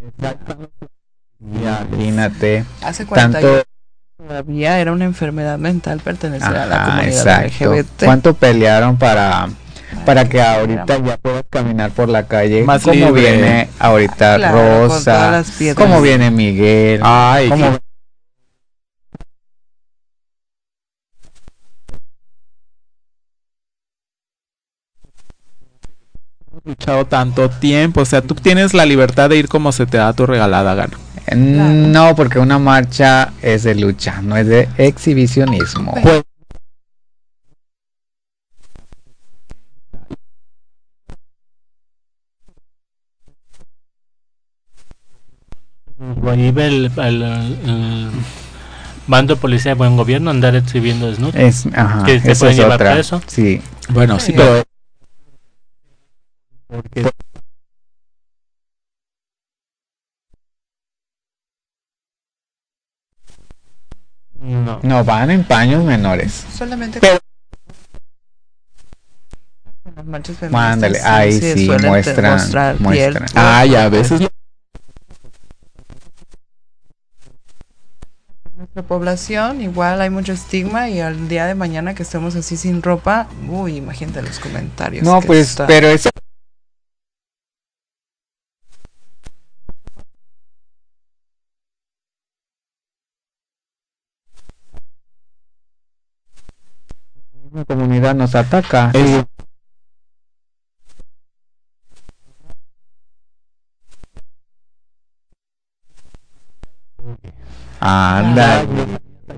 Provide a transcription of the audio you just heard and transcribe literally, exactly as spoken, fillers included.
Imagínate, Hace cuarenta tanto, años todavía era una enfermedad mental pertenecer a la ajá, comunidad exacto. L G B T. ¿Cuánto pelearon para Para para que que ahorita estuviéramos. ya puedas caminar por la calle Más como libre. viene ahorita Claro, con todas Rosa, las como piedras. viene Miguel, Ay, como que hemos luchado tanto tiempo. O sea, tú tienes la libertad de ir como se te da tu regalada gana. Claro. no, porque una marcha es de lucha, no es de exhibicionismo. Pues, Prohíbe el, el, el mando de policía de buen gobierno andar exhibiendo desnudos. Es, ajá, Que te esa pueden es llevar otra. preso. Sí, Bueno, sí, Sí. pero porque No. no van en paños menores. solamente Pero- con las marchas feministas. Mándale, ahí se sí, suelen te- muestran, mostrar piel, muestran. cuerpo, ay, a pues, veces nuestra población igual hay mucho estigma y al día de mañana que estemos así sin ropa, uy, imagínate los comentarios. No, que pues, está- pero eso la comunidad nos ataca. es- Anda,